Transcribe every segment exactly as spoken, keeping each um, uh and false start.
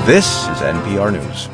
This is N P R News.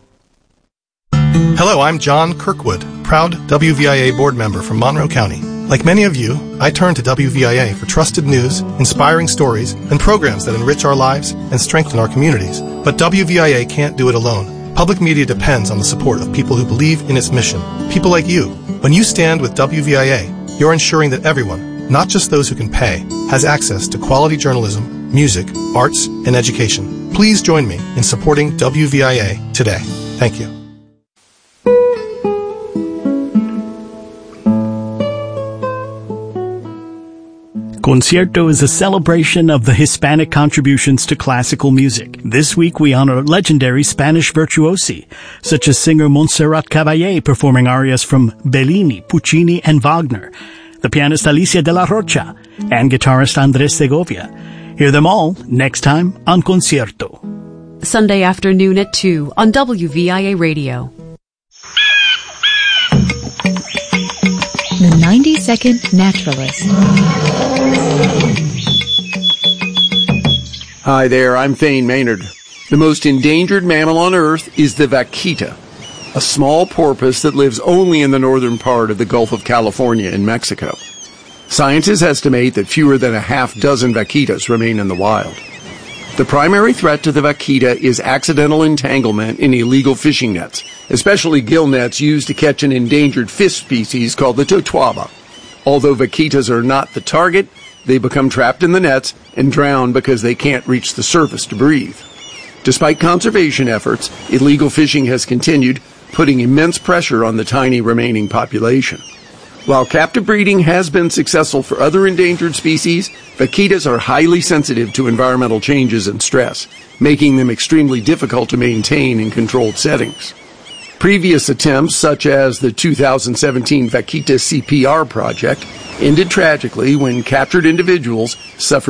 Hello, I'm John Kirkwood, proud W V I A board member from Monroe County. Like many of you, I turn to W V I A for trusted news, inspiring stories, and programs that enrich our lives and strengthen our communities. But W V I A can't do it alone. Public media depends on the support of people who believe in its mission. People like you. When you stand with W V I A, you're ensuring that everyone, not just those who can pay, has access to quality journalism, music, arts, and education. Please join me in supporting W V I A today. Thank you. Concierto is a celebration of the Hispanic contributions to classical music. This week we honor legendary Spanish virtuosi, such as singer Montserrat Caballé performing arias from Bellini, Puccini, and Wagner, the pianist Alicia de la Rocha, and guitarist Andres Segovia. Hear them all next time on Concierto. Sunday afternoon at two on W V I A Radio. The ninety-second Naturalist. Hi there, I'm Thane Maynard. The most endangered mammal on Earth is the vaquita, a small porpoise that lives only in the northern part of the Gulf of California in Mexico. Scientists estimate that fewer than a half dozen vaquitas remain in the wild. The primary threat to the vaquita is accidental entanglement in illegal fishing nets, especially gill nets used to catch an endangered fish species called the totuaba. Although vaquitas are not the target, they become trapped in the nets and drown because they can't reach the surface to breathe. Despite conservation efforts, illegal fishing has continued, putting immense pressure on the tiny remaining population. While captive breeding has been successful for other endangered species, vaquitas are highly sensitive to environmental changes and stress, making them extremely difficult to maintain in controlled settings. Previous attempts, such as the two thousand seventeen Vaquita C P R project, ended tragically when captured individuals suffered